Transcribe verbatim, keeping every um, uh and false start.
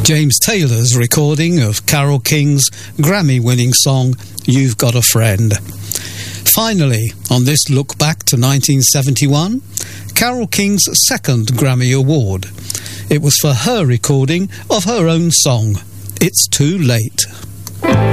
James Taylor's recording of Carole King's Grammy-winning song, You've Got a Friend. Finally, on this look back to nineteen seventy-one, Carole King's second Grammy Award. It was for her recording of her own song, It's Too Late.